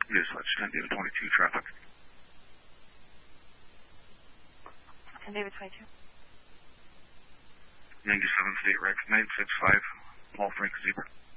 Dispatch, 10 David 22 traffic. 10 David 22. 97 State Rec, 965, Paul Frank Zebra.